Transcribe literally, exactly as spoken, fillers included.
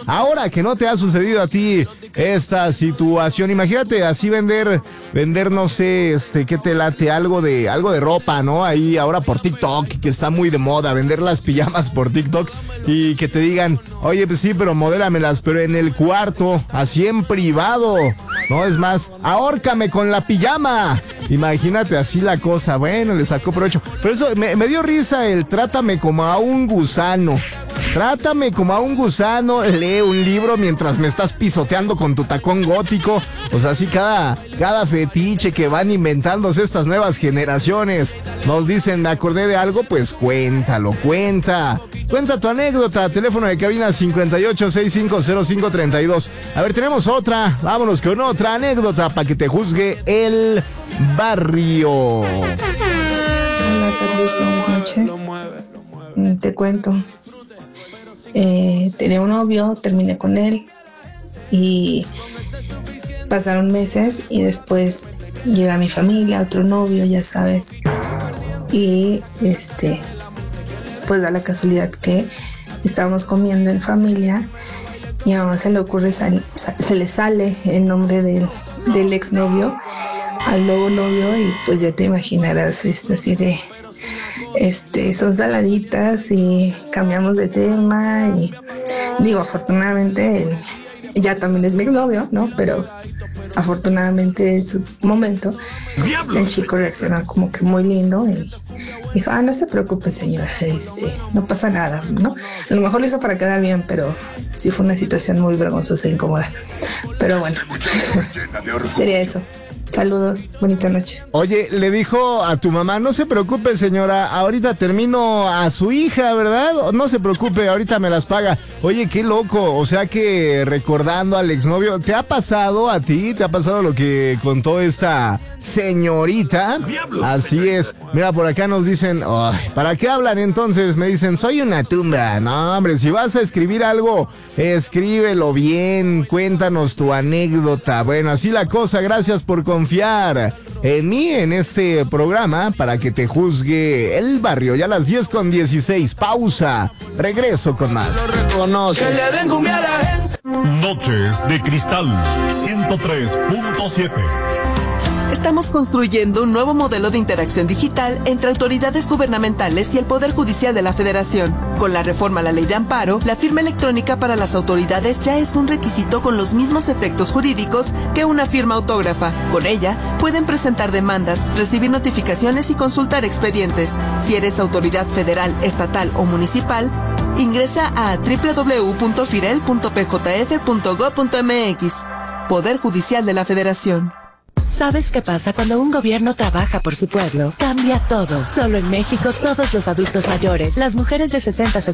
Ahora que no te ha sucedido a ti esta situación, imagínate así vender, vender, no sé, este, ¿qué te late? Algo de, algo de ropa, ¿no? Ahí ahora por TikTok, que está muy de moda, vender las pijamas por TikTok y que te digan, oye, pues sí, pero modélamelas, pero en el cuarto, así en privado. No, es más, ahórcame con la pijama. Imagínate así la cosa. Bueno, le sacó provecho. Pero eso, me, me dio risa el trátame como a un gusano. Trátame como a un gusano, lee un libro mientras me estás pisoteando con tu tacón gótico. O sea, así cada, cada fetiche que van inventándose estas nuevas generaciones. Nos dicen, me acordé de algo, pues cuéntalo, cuenta. Cuenta tu anécdota, teléfono de cabina cincuenta y ocho, sesenta y cinco cero cinco treinta y dos. A ver, tenemos otra, vámonos con otra anécdota para que te juzgue el barrio. Hola, Carlos, buenas noches. Te cuento. Eh, tenía un novio, terminé con él y pasaron meses y después llega mi familia, otro novio, ya sabes, y este pues da la casualidad que estábamos comiendo en familia y a mamá se le ocurre sal, se le sale el nombre del, del exnovio al nuevo novio y pues ya te imaginarás esto así de Este, son saladitas y cambiamos de tema y digo, afortunadamente él ya también es mi exnovio, ¿no? Pero afortunadamente en su momento el chico reaccionó como que muy lindo y dijo, ah, no se preocupe señora, este, no pasa nada, ¿no? A lo mejor lo hizo para quedar bien, pero sí fue una situación muy vergonzosa e incómoda. Pero bueno, sería eso. Saludos, bonita noche. Oye, le dijo a tu mamá, no se preocupe señora, ahorita termino a su hija, ¿verdad? No se preocupe, ahorita me las paga. Oye, qué loco, o sea que recordando al exnovio, ¿te ha pasado a ti? ¿Te ha pasado lo que contó esta señorita? Así es. Mira, por acá nos dicen, oh, ¿para qué hablan entonces? Me dicen, soy una tumba. No, hombre, si vas a escribir algo, escríbelo bien, cuéntanos tu anécdota. Bueno, así la cosa, gracias por confiar en mí, en este programa, para que te juzgue el barrio. Ya a las diez con dieciséis, pausa, regreso con más. Noches de Cristal ciento tres punto siete. Estamos construyendo un nuevo modelo de interacción digital entre autoridades gubernamentales y el Poder Judicial de la Federación. Con la reforma a la Ley de Amparo, la firma electrónica para las autoridades ya es un requisito con los mismos efectos jurídicos que una firma autógrafa. Con ella, pueden presentar demandas, recibir notificaciones y consultar expedientes. Si eres autoridad federal, estatal o municipal, ingresa a doble u doble u doble u punto firel punto p j f punto gob punto m x. Poder Judicial de la Federación. ¿Sabes qué pasa cuando un gobierno trabaja por su pueblo? Cambia todo. Solo en México, todos los adultos mayores, las mujeres de sesenta a